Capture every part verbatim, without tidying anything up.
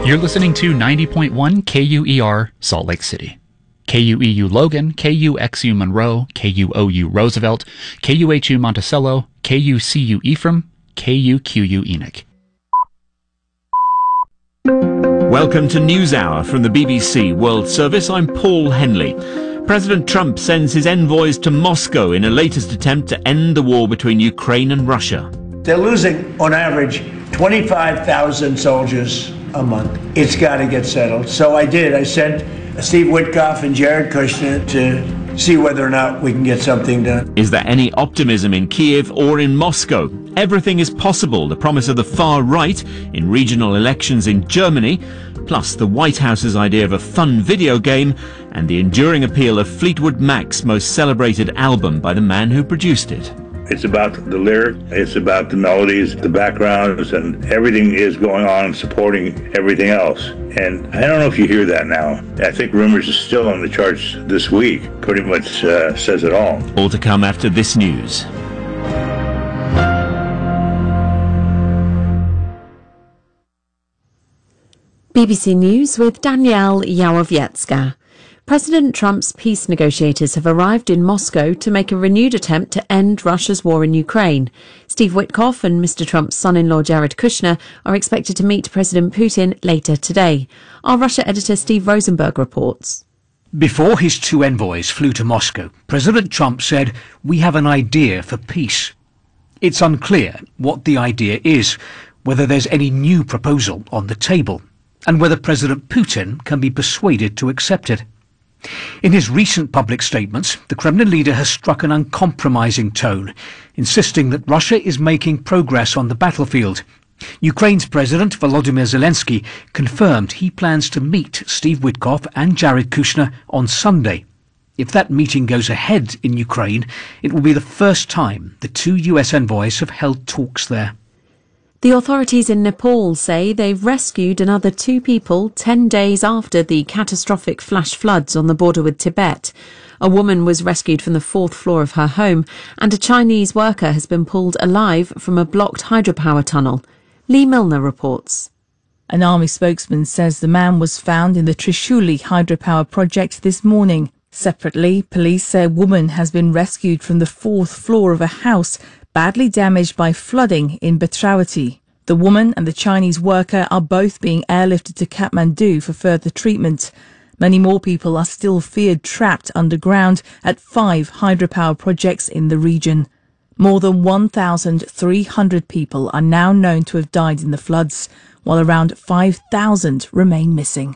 You're listening to ninety point one K U E R, Salt Lake City. K U E U Logan, K U X U Monroe, K U O U Roosevelt, K U H U Monticello, K U C U Ephraim, K U Q U Enoch. Welcome to NewsHour from the B B C World Service. I'm Paul Henley. President Trump sends his envoys to Moscow in a latest attempt to end the war between Ukraine and Russia. They're losing, on average, twenty-five thousand soldiers a month. It's got to get settled. So I did. I sent Steve Witkoff and Jared Kushner to see whether or not we can get something done. Is there any optimism in Kiev or in Moscow? Everything is possible, the promise of the far right in regional elections in Germany, plus the White House's idea of a fun video game, and the enduring appeal of Fleetwood Mac's most celebrated album by the man who produced it. It's about the lyric, it's about the melodies, the backgrounds, and everything is going on supporting everything else. And I don't know if you hear that now. I think Rumors is still on the charts this week. Pretty much uh, says it all. All to come after this news. B B C News with Danielle Yawowiecka. President Trump's peace negotiators have arrived in Moscow to make a renewed attempt to end Russia's war in Ukraine. Steve Witkoff and Mister Trump's son-in-law Jared Kushner are expected to meet President Putin later today. Our Russia editor Steve Rosenberg reports. Before his two envoys flew to Moscow, President Trump said, "We have an idea for peace." It's unclear what the idea is, whether there's any new proposal on the table, and whether President Putin can be persuaded to accept it. In his recent public statements, the Kremlin leader has struck an uncompromising tone, insisting that Russia is making progress on the battlefield. Ukraine's President Volodymyr Zelensky confirmed he plans to meet Steve Witkoff and Jared Kushner on Sunday. If that meeting goes ahead in Ukraine, it will be the first time the two U S envoys have held talks there. The authorities in Nepal say they've rescued another two people ten days after the catastrophic flash floods on the border with Tibet. A woman was rescued from the fourth floor of her home, and a Chinese worker has been pulled alive from a blocked hydropower tunnel. Lee Milner reports. An army spokesman says the man was found in the Trishuli hydropower project this morning. Separately, police say a woman has been rescued from the fourth floor of a house badly damaged by flooding in Bhadravati. The woman and the Chinese worker are both being airlifted to Kathmandu for further treatment. Many more people are still feared trapped underground at five hydropower projects in the region. More than one thousand three hundred people are now known to have died in the floods, while around five thousand remain missing.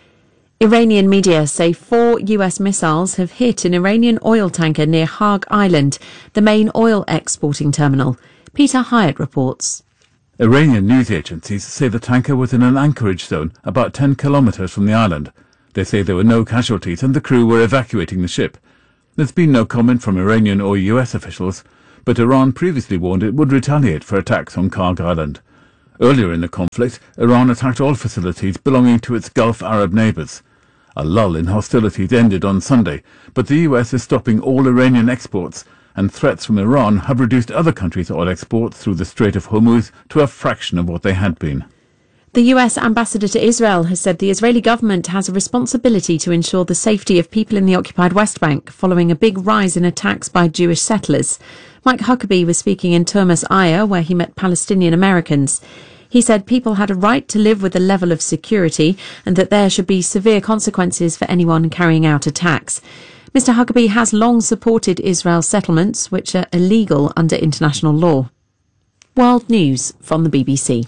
Iranian media say four U S missiles have hit an Iranian oil tanker near Hague Island, the main oil exporting terminal. Peter Hyatt reports. Iranian news agencies say the tanker was in an anchorage zone about ten kilometres from the island. They say there were no casualties and the crew were evacuating the ship. There's been no comment from Iranian or U S officials, but Iran previously warned it would retaliate for attacks on Hague Island. Earlier in the conflict, Iran attacked oil facilities belonging to its Gulf Arab neighbours. A lull in hostilities ended on Sunday, but the U S is stopping all Iranian exports, and threats from Iran have reduced other countries' oil exports through the Strait of Hormuz to a fraction of what they had been. The U S ambassador to Israel has said the Israeli government has a responsibility to ensure the safety of people in the occupied West Bank following a big rise in attacks by Jewish settlers. Mike Huckabee was speaking in Turmus Aya, where he met Palestinian Americans. He said people had a right to live with a level of security and that there should be severe consequences for anyone carrying out attacks. Mister Huckabee has long supported Israel's settlements, which are illegal under international law. World News from the B B C.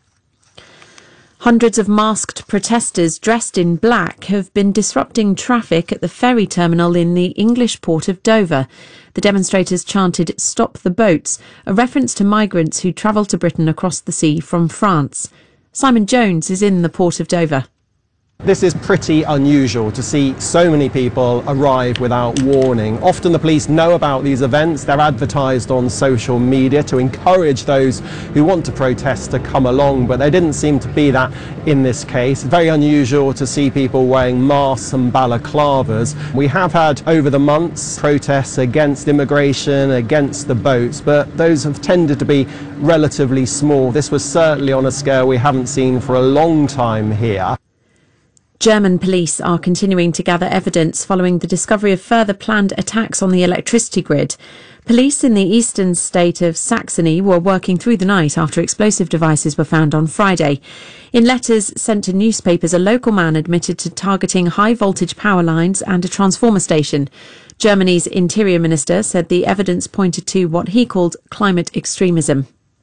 Hundreds of masked protesters dressed in black have been disrupting traffic at the ferry terminal in the English port of Dover. The demonstrators chanted "Stop the boats," a reference to migrants who travel to Britain across the sea from France. Simon Jones is in the port of Dover. This is pretty unusual to see so many people arrive without warning. Often the police know about these events. They're advertised on social media to encourage those who want to protest to come along, but there didn't seem to be that in this case. Very unusual to see people wearing masks and balaclavas. We have had over the months protests against immigration, against the boats, but those have tended to be relatively small. This was certainly on a scale we haven't seen for a long time here. German police are continuing to gather evidence following the discovery of further planned attacks on the electricity grid. Police in the eastern state of Saxony were working through the night after explosive devices were found on Friday. In letters sent to newspapers, a local man admitted to targeting high-voltage power lines and a transformer station. Germany's interior minister said the evidence pointed to what he called climate extremism.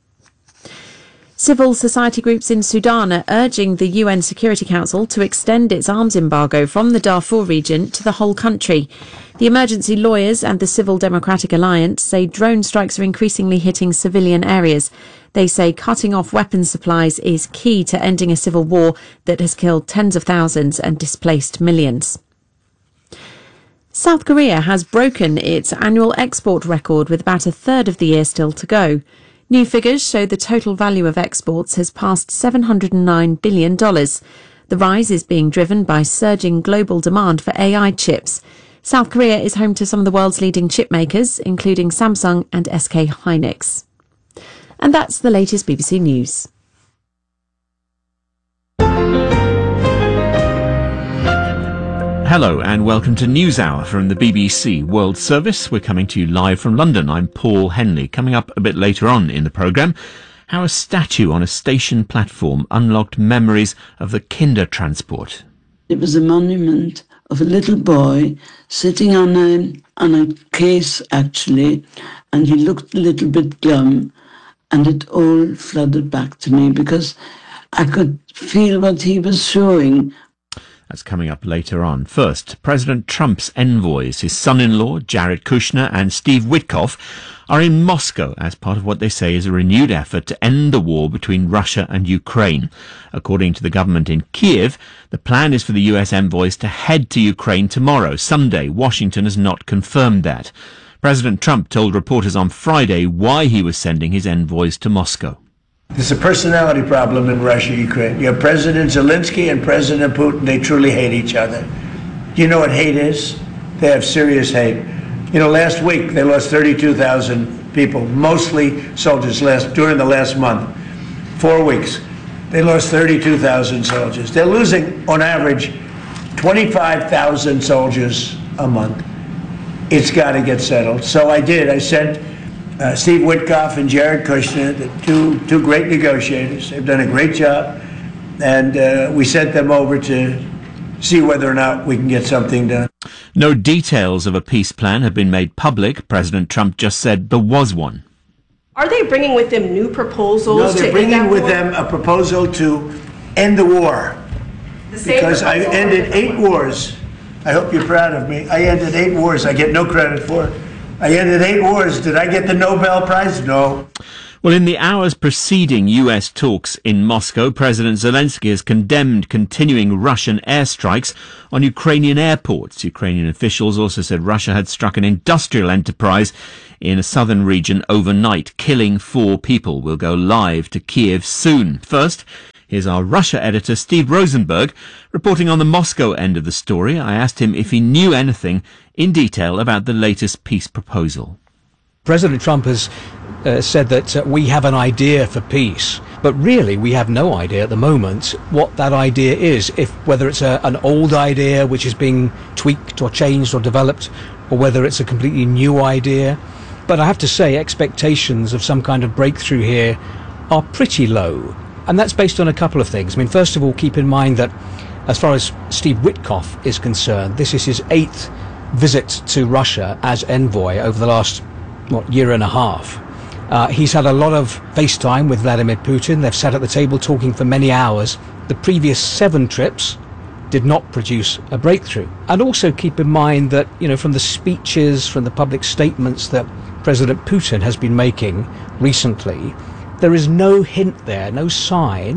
Civil society groups in Sudan are urging the U N Security Council to extend its arms embargo from the Darfur region to the whole country. The Emergency Lawyers and the Civil Democratic Alliance say drone strikes are increasingly hitting civilian areas. They say cutting off weapons supplies is key to ending a civil war that has killed tens of thousands and displaced millions. South Korea has broken its annual export record with about a third of the year still to go. New figures show the total value of exports has passed seven hundred nine billion dollars. The rise is being driven by surging global demand for A I chips. South Korea is home to some of the world's leading chip makers, including Samsung and S K Hynix. And that's the latest B B C News. Hello and welcome to NewsHour from the B B C World Service. We're coming to you live from London. I'm Paul Henley. Coming up a bit later on in the programme, how a statue on a station platform unlocked memories of the Kindertransport. It was a monument of a little boy sitting on a, on a case, actually, and he looked a little bit glum, and it all flooded back to me because I could feel what he was showing. That's coming up later on. First, President Trump's envoys, his son-in-law, Jared Kushner, and Steve Witkoff, are in Moscow as part of what they say is a renewed effort to end the war between Russia and Ukraine. According to the government in Kiev, the plan is for the U S envoys to head to Ukraine tomorrow, Sunday. Washington has not confirmed that. President Trump told reporters on Friday why he was sending his envoys to Moscow. There's a personality problem in Russia, Ukraine. You have President Zelensky and President Putin. They truly hate each other. Do you know what hate is? They have serious hate. You know, last week they lost thirty-two thousand people, mostly soldiers, last during the last month. Four weeks. They lost thirty-two thousand soldiers. They're losing, on average, twenty-five thousand soldiers a month. It's got to get settled. So I did. I sent Uh, Steve Witkoff and Jared Kushner, the two two great negotiators. They've done a great job, and uh, we sent them over to see whether or not we can get something done. No details of a peace plan have been made public. President Trump just said there was one. Are they bringing with them new proposals? No, they're to bringing end that with war? them a proposal to end the war. The same Because I proposal ended or eight different one? wars. I hope you're proud of me. I ended eight wars. I get no credit for it. I ended eight wars. Did I get the Nobel Prize? No. Well, in the hours preceding U S talks in Moscow, President Zelensky has condemned continuing Russian airstrikes on Ukrainian airports. Ukrainian officials also said Russia had struck an industrial enterprise in a southern region overnight, killing four people. We'll go live to Kiev soon. First, here's our Russia editor, Steve Rosenberg, reporting on the Moscow end of the story. I asked him if he knew anything in detail about the latest peace proposal. President Trump has uh, said that uh, we have an idea for peace, but really we have no idea at the moment what that idea is, if whether it's a, an old idea which is being tweaked or changed or developed, or whether it's a completely new idea. But I have to say, expectations of some kind of breakthrough here are pretty low. And that's based on a couple of things. I mean, first of all, keep in mind that as far as Steve Witkoff is concerned, this is his eighth visit to Russia as envoy over the last, what, year and a half. Uh, he's had a lot of FaceTime with Vladimir Putin. They've sat at the table talking for many hours. The previous seven trips did not produce a breakthrough. And also keep in mind that, you know, from the speeches, from the public statements that President Putin has been making recently, there is no hint there, no sign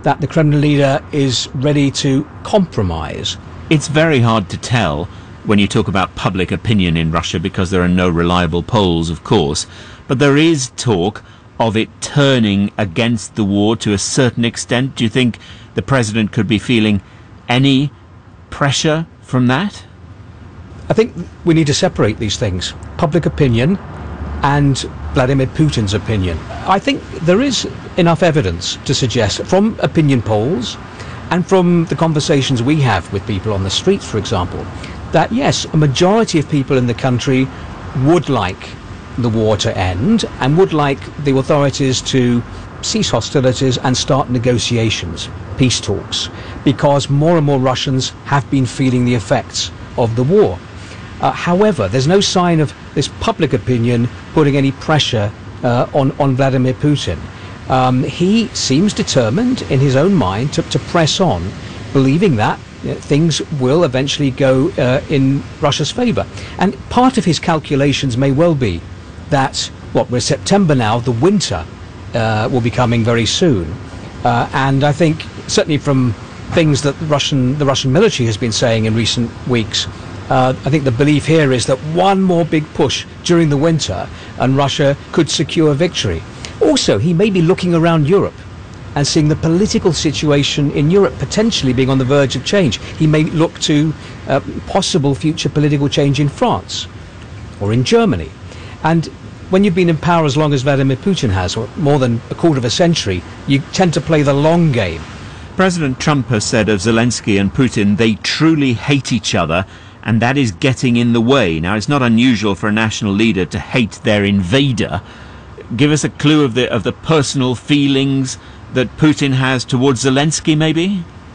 that the Kremlin leader is ready to compromise. It's very hard to tell when you talk about public opinion in Russia because there are no reliable polls, of course, but there is talk of it turning against the war to a certain extent. Do you think the president could be feeling any pressure from that? I think we need to separate these things, public opinion and Vladimir Putin's opinion. I think there is enough evidence to suggest from opinion polls and from the conversations we have with people on the streets, for example, that yes, a majority of people in the country would like the war to end and would like the authorities to cease hostilities and start negotiations, peace talks, because more and more Russians have been feeling the effects of the war. Uh, however, there's no sign of this public opinion putting any pressure uh, on, on Vladimir Putin. Um, he seems determined in his own mind to, to press on, believing that you know, things will eventually go uh, in Russia's favour. And part of his calculations may well be that, what, we're September now, the winter uh, will be coming very soon. Uh, and I think, certainly from things that the Russian, the Russian military has been saying in recent weeks, Uh, I think the belief here is that one more big push during the winter and Russia could secure victory. Also, he may be looking around Europe and seeing the political situation in Europe potentially being on the verge of change. He may look to uh, possible future political change in France or in Germany. And when you've been in power as long as Vladimir Putin has, or more than a quarter of a century, you tend to play the long game. President Trump has said of Zelensky and Putin, they truly hate each other, and that is getting in the way. Now, it's not unusual for a national leader to hate their invader. Give us a clue of the of the personal feelings that Putin has towards Zelensky, maybe?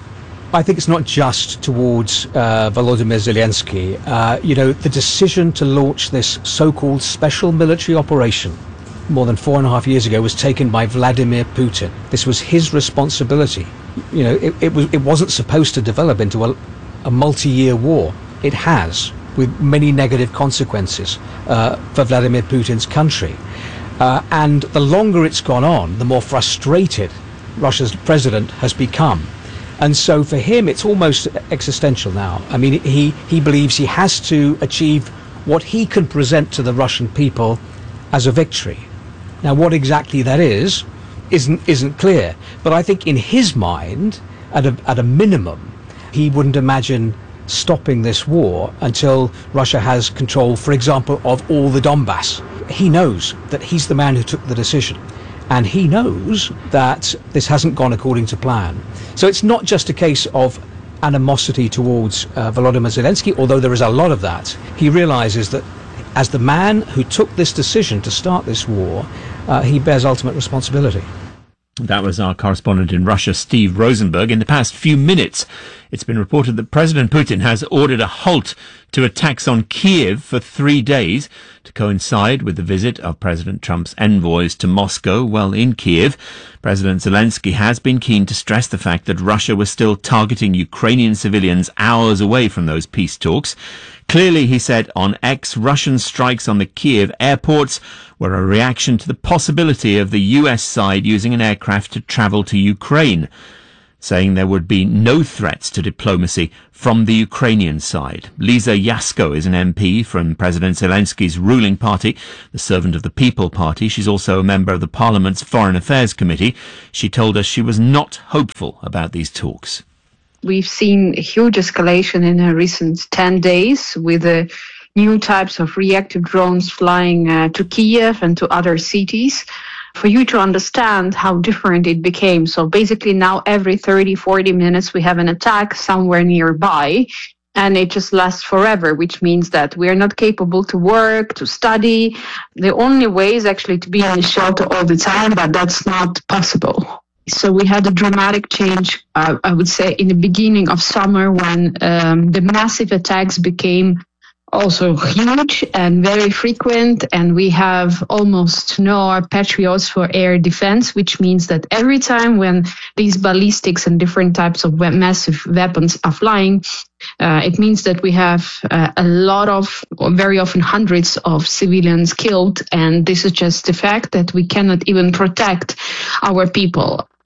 I think it's not just towards uh, Volodymyr Zelensky. Uh, you know, the decision to launch this so-called special military operation more than four and a half years ago was taken by Vladimir Putin. This was his responsibility. You know, it, it, was, it wasn't supposed to develop into a, a multi-year war. It has, with many negative consequences uh, for Vladimir Putin's country. Uh, and the longer it's gone on, the more frustrated Russia's president has become. And so for him, it's almost existential now. I mean, he, he believes he has to achieve what he can present to the Russian people as a victory. Now, what exactly that is, isn't, isn't clear. But I think in his mind, at a, at a minimum, he wouldn't imagine stopping this war until Russia has control, for example, of all the Donbass. He knows that he's the man who took the decision, and he knows that this hasn't gone according to plan. So it's not just a case of animosity towards uh, Volodymyr Zelensky, although there is a lot of that. He realizes that as the man who took this decision to start this war, uh, he bears ultimate responsibility. That was our correspondent in Russia, Steve Rosenberg. In the past few minutes, it's been reported that President Putin has ordered a halt to attacks on Kiev for three days to coincide with the visit of President Trump's envoys to Moscow. Well, in Kiev, President Zelensky has been keen to stress the fact that Russia was still targeting Ukrainian civilians hours away from those peace talks. Clearly, he said on X, Russian strikes on the Kiev airports were a reaction to the possibility of the U S side using an aircraft to travel to Ukraine, saying there would be no threats to diplomacy from the Ukrainian side. Lisa Yasko is an M P from President Zelensky's ruling party, the Servant of the People Party. She's also a member of the Parliament's Foreign Affairs Committee. She told us she was not hopeful about these talks. We've seen a huge escalation in the recent ten days with the new types of reactive drones flying uh, to Kiev and to other cities. For you to understand how different it became. So basically now every thirty, forty minutes we have an attack somewhere nearby, and it just lasts forever, which means that we are not capable to work, to study. The only way is actually to be in shelter all the time, but that's not possible. So we had a dramatic change, uh, I would say, in the beginning of summer when um, the massive attacks became also huge and very frequent, and we have almost no Patriots for air defense, which means that every time when these ballistics and different types of we- massive weapons are flying, uh, it means that we have uh, a lot of, or very often hundreds of civilians killed, and this is just the fact that we cannot even protect our people.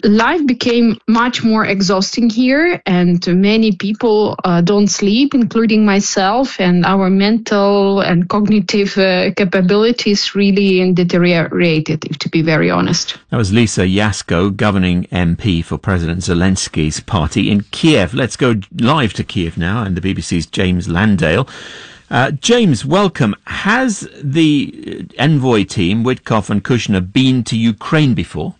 life became much more exhausting here, and many people uh, don't sleep, including myself, and our mental and cognitive uh, capabilities really deteriorated, if to be very honest. That was Lisa Yasko, governing M P for President Zelensky's party in Kiev. Let's go live to Kiev now, and the B B C's James Landale. Uh, James, welcome. Has the envoy team, Witkoff and Kushner, been to Ukraine before?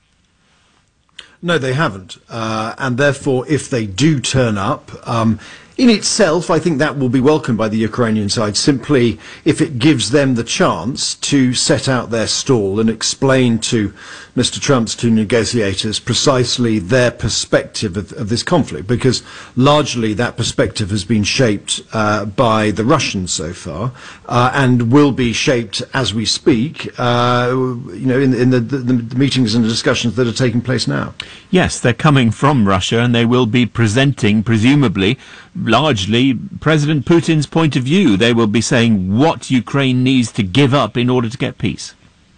No, they haven't. Uh, and therefore, if they do turn up, um, in itself, I think that will be welcomed by the Ukrainian side, simply if it gives them the chance to set out their stall and explain to Mister Trump's two negotiators precisely their perspective of, of this conflict, because largely that perspective has been shaped uh, by the Russians so far, uh, and will be shaped as we speak, uh, you know, in, in the, the, the meetings and the discussions that are taking place now. Yes, they're coming from Russia, and they will be presenting, presumably, largely President Putin's point of view. They will be saying what Ukraine needs to give up in order to get peace.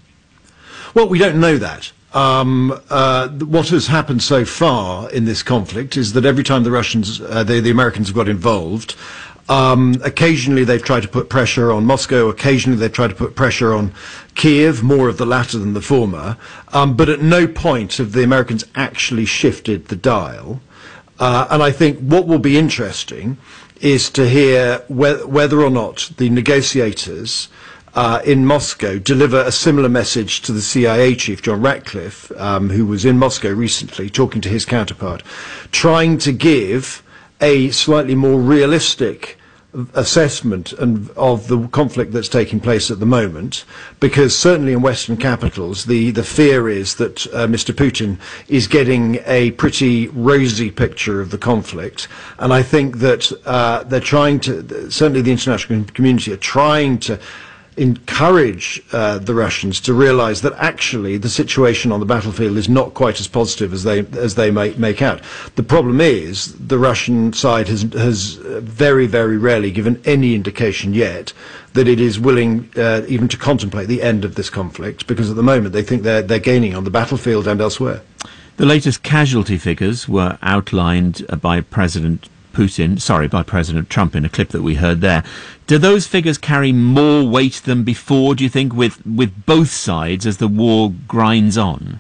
Well, we don't know that. Um, uh, what has happened so far in this conflict is that every time the Russians, uh, the, the Americans have got involved, um, occasionally they've tried to put pressure on Moscow, occasionally they've tried to put pressure on Kiev, more of the latter than the former, um, but at no point have the Americans actually shifted the dial. Uh, and I think what will be interesting is to hear whe- whether or not the negotiators uh, in Moscow deliver a similar message to the C I A chief, John Ratcliffe, um, who was in Moscow recently talking to his counterpart, trying to give a slightly more realistic assessment and of the conflict that's taking place at the moment, because certainly in Western capitals the, the fear is that uh, Mister Putin is getting a pretty rosy picture of the conflict, and I think that uh, they're trying to, certainly the international community are trying to encourage uh, the Russians to realise that actually the situation on the battlefield is not quite as positive as they as they make, make out. The problem is the Russian side has has very very rarely given any indication yet that it is willing uh, even to contemplate the end of this conflict, because at the moment they think they're they're gaining on the battlefield and elsewhere. The latest casualty figures were outlined by President Putin, sorry, by President Trump in a clip that we heard there. Do those figures carry more weight than before, do you think, with, with both sides as the war grinds on?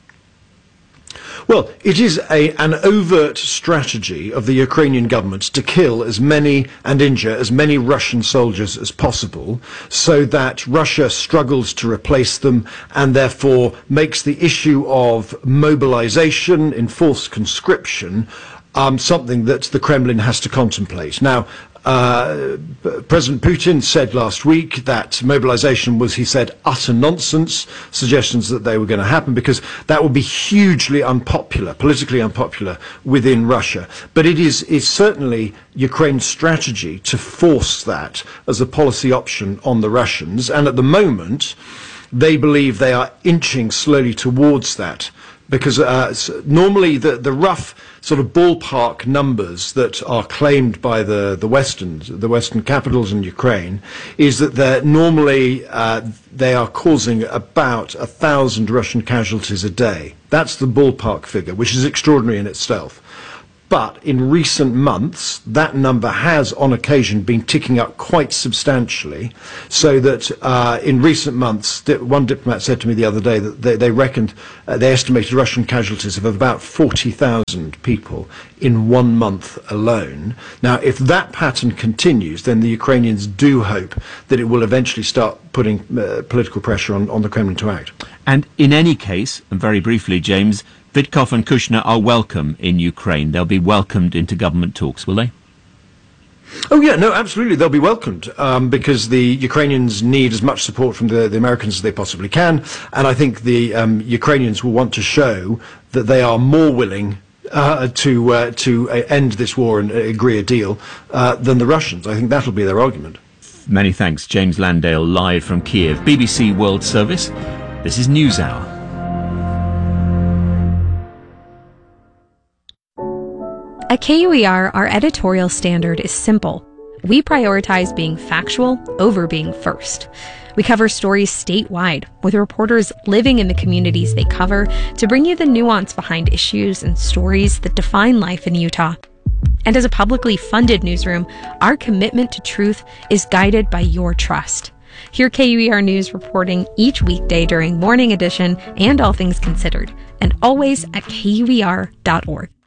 Well, it is a, an overt strategy of the Ukrainian government to kill as many and injure as many Russian soldiers as possible, so that Russia struggles to replace them and therefore makes the issue of mobilization, enforced conscription, Um, something that the Kremlin has to contemplate. Now, uh, President Putin said last week that mobilization was, he said, utter nonsense, suggestions that they were going to happen, because that would be hugely unpopular, politically unpopular within Russia. But it is, is certainly Ukraine's strategy to force that as a policy option on the Russians, and at the moment they believe they are inching slowly towards that. Because uh, normally the, the rough sort of ballpark numbers that are claimed by the, the Western, the Western capitals in Ukraine, is that they're normally uh, they are causing about a thousand Russian casualties a day. That's the ballpark figure, which is extraordinary in itself. But in recent months, that number has, on occasion, been ticking up quite substantially, so that uh, in recent months, one diplomat said to me the other day that they, they reckoned, uh, they estimated Russian casualties of about forty thousand people in one month alone. Now, if that pattern continues, then the Ukrainians do hope that it will eventually start putting uh, political pressure on, on the Kremlin to act. And in any case, and very briefly, James, Witkoff and Kushner are welcome in Ukraine. They'll be welcomed into government talks, will they? Oh, yeah, no, absolutely. They'll be welcomed um, because the Ukrainians need as much support from the, the Americans as they possibly can. And I think the um, Ukrainians will want to show that they are more willing uh, to uh, to uh, end this war and uh, agree a deal uh, than the Russians. I think that'll be their argument. Many thanks, James Landale, live from Kiev. B B C World Service. This is NewsHour. At K U E R, our editorial standard is simple. we prioritize being factual over being first. We cover stories statewide with reporters living in the communities they cover to bring you the nuance behind issues and stories that define life in Utah. And as a publicly funded newsroom, our commitment to truth is guided by your trust. Hear K U E R News reporting each weekday during Morning Edition and All Things Considered, and always at K U E R dot org.